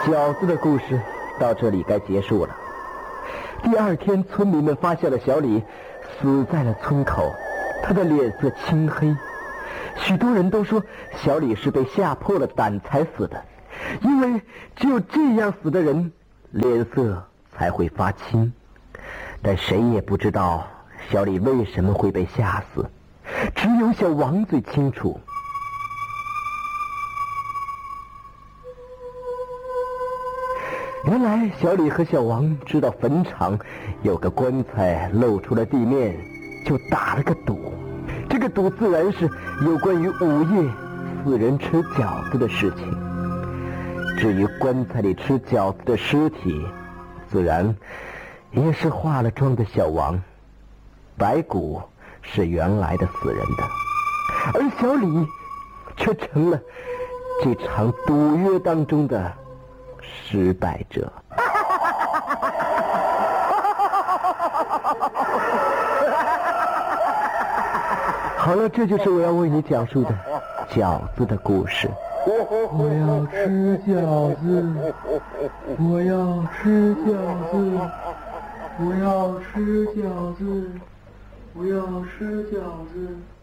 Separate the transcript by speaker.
Speaker 1: 饺子的故事到这里该结束了。第二天，村民们发现了小李死在了村口，他的脸色青黑。许多人都说小李是被吓破了胆才死的，因为只有这样死的人脸色才会发青。但谁也不知道小李为什么会被吓死，只有小王最清楚。原来小李和小王知道坟场有个棺材露出了地面，就打了个赌。这个赌自然是有关于午夜死人吃饺子的事情。至于棺材里吃饺子的尸体，自然也是化了妆的小王。白骨是原来的死人的，而小李却成了这场赌约当中的失败者。好了，这就是我要为你讲述的饺子的故事。
Speaker 2: 我要吃饺子，我要吃饺子，我要吃饺子，我要吃饺子。